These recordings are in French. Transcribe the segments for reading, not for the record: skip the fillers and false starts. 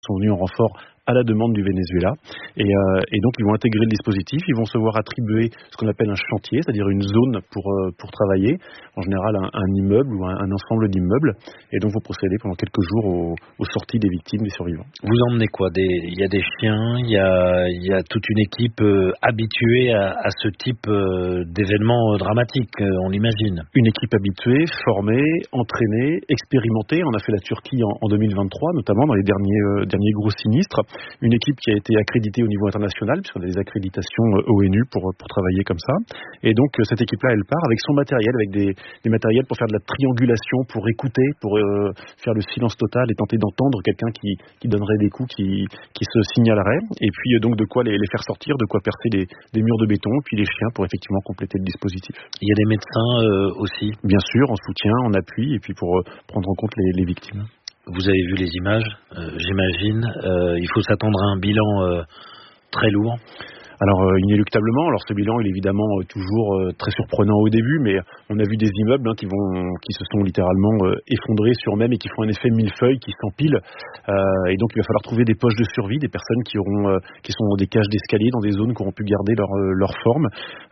sont venus en renfort à la demande du Venezuela. Et donc, ils vont intégrer le dispositif. Ils vont se voir attribuer ce qu'on appelle un chantier, c'est-à-dire une zone pour travailler. En général, un immeuble ou un ensemble d'immeubles. Et donc, vous procédez pendant quelques jours aux sorties des victimes, des survivants. Vous emmenez quoi? Il y a des chiens, il y a toute une équipe habituée à ce type d'événements dramatiques, on l'imagine. Une équipe habituée, formée, entraînée, expérimentée. On a fait la Turquie en 2023, notamment dans les derniers gros sinistres. Une équipe qui a été accréditée au niveau international, puisqu'on a des accréditations ONU pour travailler comme ça. Et donc, cette équipe-là, elle part avec son matériel, avec des matériels pour faire de la triangulation, pour écouter, pour faire le silence total et tenter d'entendre quelqu'un qui donnerait des coups, qui se signalerait. Et puis, donc, de quoi les faire sortir, de quoi percer des murs de béton, puis les chiens pour effectivement compléter le dispositif. Il y a des médecins aussi? Bien sûr, en soutien, en appui, et puis pour prendre en compte les victimes. Vous avez vu les images, j'imagine. Il faut s'attendre à un bilan très lourd. Alors inéluctablement, alors ce bilan il est évidemment toujours très surprenant au début, mais on a vu des immeubles qui se sont littéralement effondrés sur eux-mêmes et qui font un effet millefeuille, qui s'empilent, et donc il va falloir trouver des poches de survie, des personnes qui sont dans des cages d'escalier, dans des zones qui auront pu garder leur forme.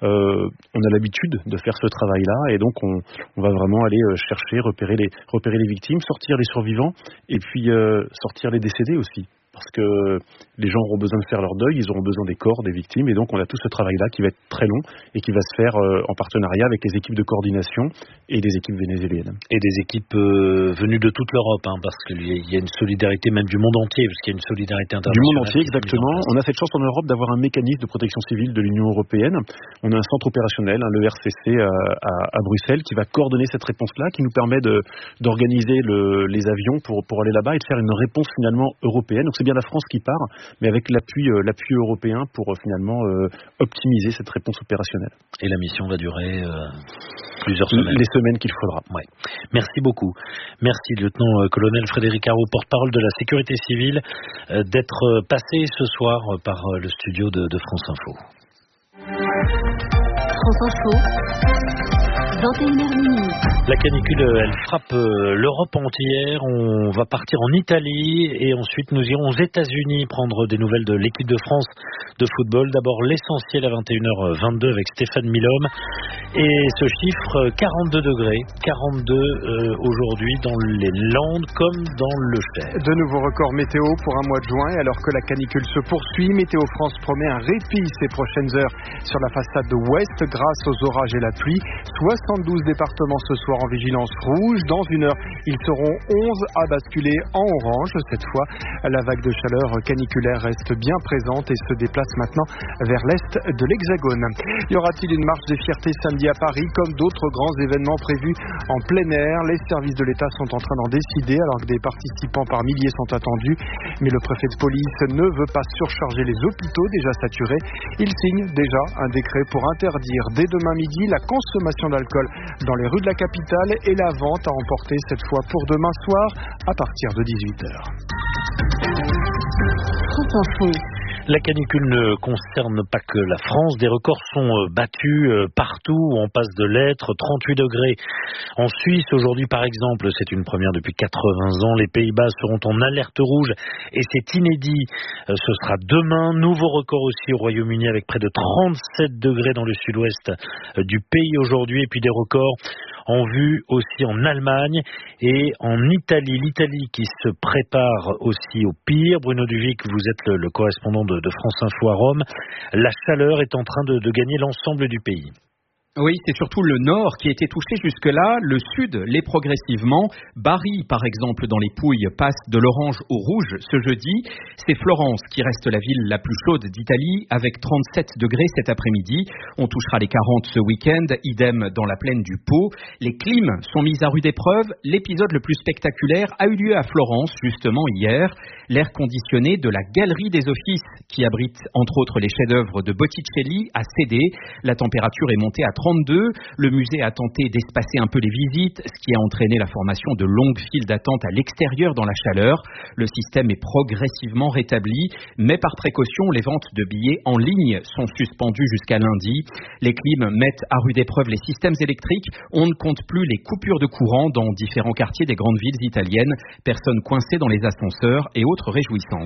On a l'habitude de faire ce travail-là, et donc on va vraiment aller chercher, repérer les victimes, sortir les survivants, et puis sortir les décédés aussi. Parce que les gens auront besoin de faire leur deuil, ils auront besoin des corps des victimes, et donc on a tout ce travail-là qui va être très long et qui va se faire en partenariat avec les équipes de coordination et les équipes vénézuéliennes. Et des équipes venues de toute l'Europe, parce qu'il y a une solidarité même du monde entier, parce qu'il y a une solidarité internationale. Du monde entier, exactement. On a cette chance en Europe d'avoir un mécanisme de protection civile de l'Union européenne. On a un centre opérationnel, le RCC à Bruxelles, qui va coordonner cette réponse-là, qui nous permet d'organiser les avions pour aller là-bas et de faire une réponse finalement européenne. Donc c'est bien la France qui part, mais avec l'appui européen pour finalement optimiser cette réponse opérationnelle. Et la mission va durer plusieurs semaines. Les semaines qu'il faudra. Ouais. Merci beaucoup. Merci, lieutenant-colonel Frédéric Arrault, porte-parole de la sécurité civile, d'être passé ce soir par le studio de France Info. France Info. 21h. La canicule, elle frappe l'Europe entière. On va partir en Italie et ensuite nous irons aux États-Unis prendre des nouvelles de l'équipe de France de football. D'abord l'essentiel à 21h22 avec Stéphane Milhomme. Et ce chiffre, 42 degrés. 42 aujourd'hui dans les Landes comme dans le Cher. De nouveaux records météo pour un mois de juin. Et alors que la canicule se poursuit, Météo France promet un répit ces prochaines heures sur la façade ouest grâce aux orages et la pluie. 72 départements ce soir en vigilance rouge. Dans une heure, ils seront 11 à basculer en orange. Cette fois, la vague de chaleur caniculaire reste bien présente et se déplace maintenant vers l'est de l'Hexagone. Y aura-t-il une marche des fiertés samedi à Paris comme d'autres grands événements prévus en plein air? Les services de l'État sont en train d'en décider alors que des participants par milliers sont attendus. Mais le préfet de police ne veut pas surcharger les hôpitaux déjà saturés. Il signe déjà un décret pour interdire dès demain midi la consommation d'alcool dans les rues de la capitale et la vente à emporter cette fois pour demain soir à partir de 18h. France Info. La canicule ne concerne pas que la France. Des records sont battus partout où on passe de l'être. 38 degrés en Suisse. Aujourd'hui, par exemple, c'est une première depuis 80 ans. Les Pays-Bas seront en alerte rouge et c'est inédit. Ce sera demain. Nouveau record aussi au Royaume-Uni avec près de 37 degrés dans le sud-ouest du pays aujourd'hui. Et puis des records en vue aussi en Allemagne et en Italie. L'Italie qui se prépare aussi au pire. Bruno Duvic, vous êtes le correspondant de France Info à Rome. La chaleur est en train de gagner l'ensemble du pays. Oui, c'est surtout le nord qui a été touché jusque-là, le sud l'est progressivement. Bari, par exemple, dans les Pouilles, passe de l'orange au rouge ce jeudi. C'est Florence qui reste la ville la plus chaude d'Italie, avec 37 degrés cet après-midi. On touchera les 40 ce week-end, idem dans la plaine du Pô. Les clims sont mis à rude épreuve. L'épisode le plus spectaculaire a eu lieu à Florence, justement hier. L'air conditionné de la Galerie des Offices, qui abrite entre autres les chefs-d'œuvre de Botticelli, a cédé. La température est montée à 32. Le musée a tenté d'espacer un peu les visites, ce qui a entraîné la formation de longues files d'attente à l'extérieur dans la chaleur. Le système est progressivement rétabli, mais par précaution, les ventes de billets en ligne sont suspendues jusqu'à lundi. Les clims mettent à rude épreuve les systèmes électriques. On ne compte plus les coupures de courant dans différents quartiers des grandes villes italiennes. Personnes coincées dans les ascenseurs et autres réjouissances.